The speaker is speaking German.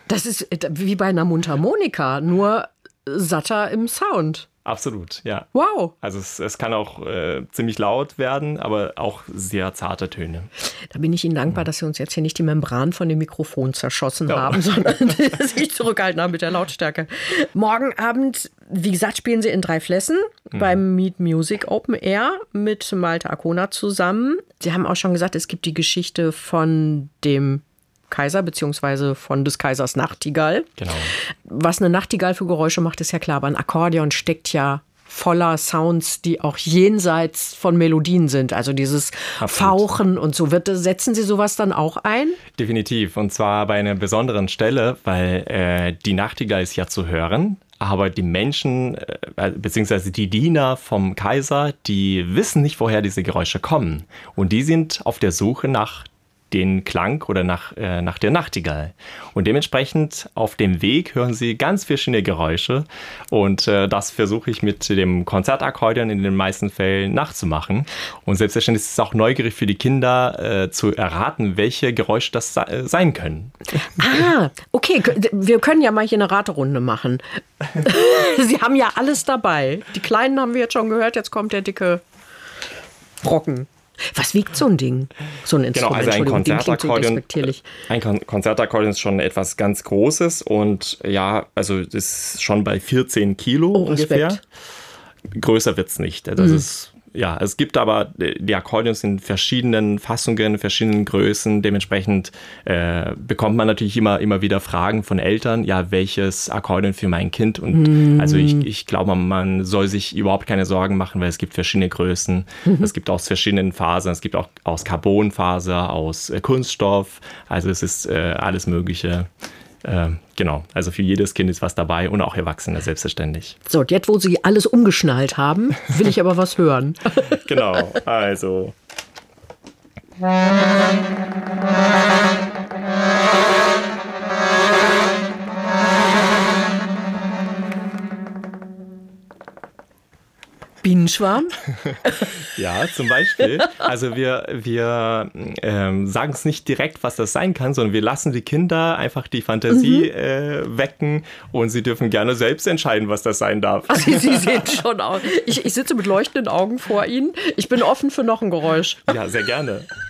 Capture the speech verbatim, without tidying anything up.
Das ist wie bei einer Mundharmonika, nur satter im Sound. Absolut, ja. Wow. Also es, es kann auch äh, ziemlich laut werden, aber auch sehr zarte Töne. Da bin ich Ihnen dankbar, dass Sie uns jetzt hier nicht die Membran von dem Mikrofon zerschossen ja. haben, sondern sich zurückgehalten haben mit der Lautstärke. Morgen Abend, wie gesagt, spielen Sie in Dreiflessen mhm. beim Meet Music Open Air mit Malte Arkona zusammen. Sie haben auch schon gesagt, es gibt die Geschichte von dem Kaiser, beziehungsweise von des Kaisers Nachtigall. Genau. Was eine Nachtigall für Geräusche macht, ist ja klar, aber ein Akkordeon steckt ja voller Sounds, die auch jenseits von Melodien sind. Also dieses Absolut. Fauchen und so. Wird, setzen Sie sowas dann auch ein? Definitiv. Und zwar bei einer besonderen Stelle, weil äh, die Nachtigall ist ja zu hören. Aber die Menschen, äh, beziehungsweise die Diener vom Kaiser, die wissen nicht, woher diese Geräusche kommen. Und die sind auf der Suche nach den Klang oder nach, äh, nach der Nachtigall. Und dementsprechend auf dem Weg hören Sie ganz verschiedene Geräusche. Und äh, das versuche ich mit dem Konzertakkordeon in den meisten Fällen nachzumachen. Und selbstverständlich ist es auch neugierig für die Kinder äh, zu erraten, welche Geräusche das se- sein können. Ah, okay. Wir können ja mal hier eine Raterunde machen. Sie haben ja alles dabei. Die Kleinen haben wir jetzt schon gehört, jetzt kommt der dicke Brocken. Was wiegt so ein Ding, so ein Instrument? Genau, also ein Konzertakkordeon, ein Kon- Konzertakkordeon ist schon etwas ganz Großes und ja, also das ist schon bei vierzehn Kilo oh, ungefähr. Respekt. Größer wird es nicht. Das mhm. ist, ja, es gibt aber die Akkordeons in verschiedenen Fassungen, verschiedenen Größen. Dementsprechend äh, bekommt man natürlich immer, immer wieder Fragen von Eltern, ja, welches Akkordeon für mein Kind? Und mhm. also ich, ich glaube, man soll sich überhaupt keine Sorgen machen, weil es gibt verschiedene Größen. Mhm. Es gibt aus verschiedenen Fasern, es gibt auch aus Carbonfaser, aus äh, Kunststoff. Also es ist äh, alles Mögliche. Äh, genau, also für jedes Kind ist was dabei und auch Erwachsene selbstverständlich. So, jetzt wo Sie alles umgeschnallt haben, will ich aber was hören. Genau, also... Bienenschwarm? Ja, zum Beispiel. Also wir, wir ähm, sagen es nicht direkt, was das sein kann, sondern wir lassen die Kinder einfach die Fantasie mhm. äh, wecken und sie dürfen gerne selbst entscheiden, was das sein darf. Ach, Sie, Sie sehen schon aus. Ich, ich sitze mit leuchtenden Augen vor Ihnen. Ich bin offen für noch ein Geräusch. Ja, sehr gerne.